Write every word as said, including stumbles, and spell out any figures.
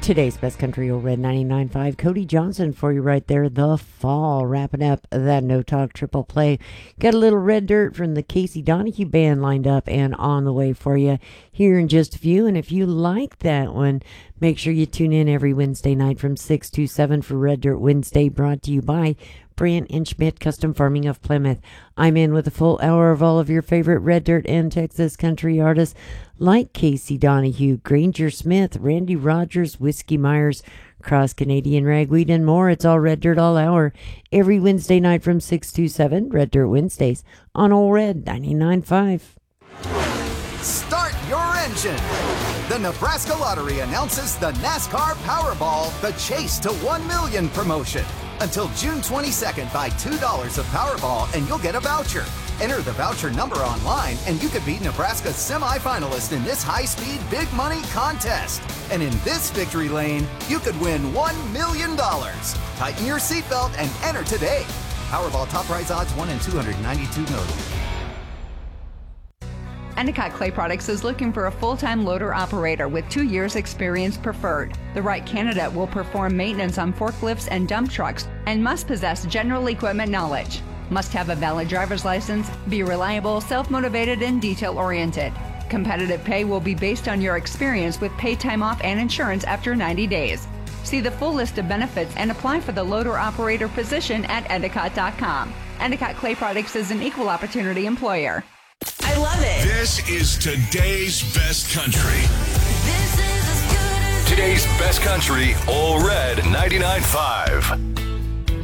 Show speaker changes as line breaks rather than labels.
Today's Best Country Old Red ninety-nine point five. Cody Johnson for you right there. The Fall. Wrapping up that No Talk triple play. Got a little red dirt from the Casey Donahue Band lined up and on the way for you here in just a few. And if you like that one, make sure you tune in every Wednesday night from six to seven for Red Dirt Wednesday, brought to you by Brandt and Schmidt Custom Farming of Plymouth. I'm in with a full hour of all of your favorite Red Dirt and Texas country artists like Casey Donahue, Granger Smith, Randy Rogers, Whiskey Myers, Cross Canadian Ragweed, and more. It's all Red Dirt all hour every Wednesday night from six to seven. Red Dirt Wednesdays on Old Red ninety-nine point five.
Start your engine. The Nebraska Lottery announces the NASCAR Powerball The Chase to one million promotion. Until June twenty-second, buy two dollars of Powerball and you'll get a voucher. Enter the voucher number online and you could be Nebraska's semifinalist in this high-speed big money contest. And in this victory lane, you could win one million dollars. Tighten your seatbelt and enter today. Powerball top prize odds one in two hundred ninety-two million.
Endicott Clay Products is looking for a full-time loader operator with two years experience preferred. The right candidate will perform maintenance on forklifts and dump trucks and must possess general equipment knowledge. Must have a valid driver's license, be reliable, self-motivated, and detail-oriented. Competitive pay will be based on your experience with paid time off and insurance after ninety days. See the full list of benefits and apply for the loader operator position at endicott dot com. Endicott Clay Products is an equal opportunity employer.
I love it.
This is today's best country.
This is as good as
Today's best country, Old Red ninety-nine point five.